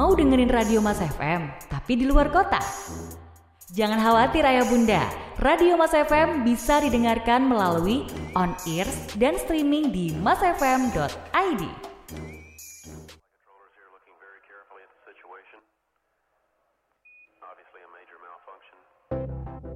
Mau dengerin Radio Mas FM, tapi di luar kota? Jangan khawatir ayah bunda, Radio Mas FM bisa didengarkan melalui on-air dan streaming di masfm.id. Obviously a major malfunction.